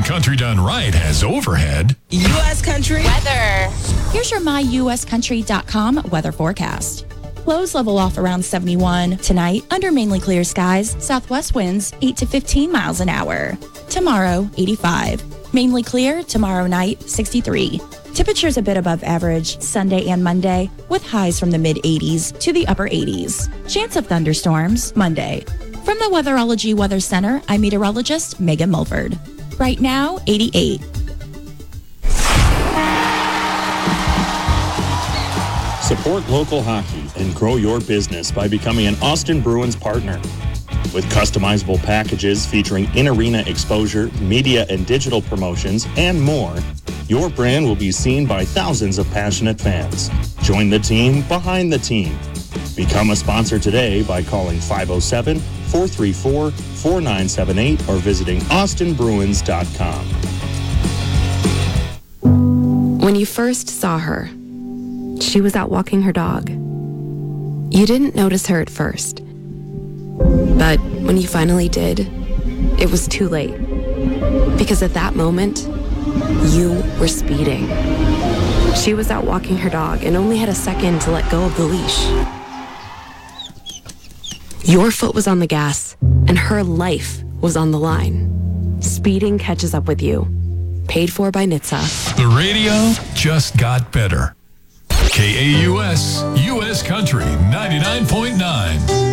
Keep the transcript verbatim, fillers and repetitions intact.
Country Done Right has overhead. U S Country weather. Here's your my U S country dot com weather forecast. Lows level off around seventy-one. Tonight, under mainly clear skies, southwest winds eight to fifteen miles an hour. Tomorrow, eighty-five. Mainly clear, tomorrow night, sixty-three. Temperatures a bit above average Sunday and Monday, with highs from the mid eighties to the upper eighties. Chance of thunderstorms Monday. From the Weatherology Weather Center, I'm meteorologist Megan Mulford. Right now, eighty-eight. Support local hockey and grow your business by becoming an Austin Bruins partner. With customizable packages featuring in-arena exposure, media and digital promotions, and more, your brand will be seen by thousands of passionate fans. Join the team behind the team. Become a sponsor today by calling five oh seven, four three four, four nine seven eight or visiting austin bruins dot com. When you first saw her, she was out walking her dog. You didn't notice her at first. But when you finally did, it was too late. Because at that moment, you were speeding. She was out walking her dog and only had a second to let go of the leash. Your foot was on the gas, and her life was on the line. Speeding catches up with you. Paid for by N H T S A. The radio just got better. K A U S, U S Country ninety-nine point nine.